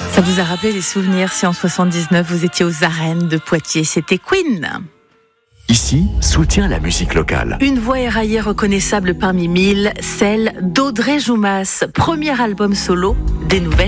Ça vous a rappelé des souvenirs si en 79 vous étiez aux arènes de Poitiers, c'était Queen. Ici, soutient la musique locale. Une voix éraillée reconnaissable parmi mille, celle d'Audrey Joumas, premier album solo des Nouvelles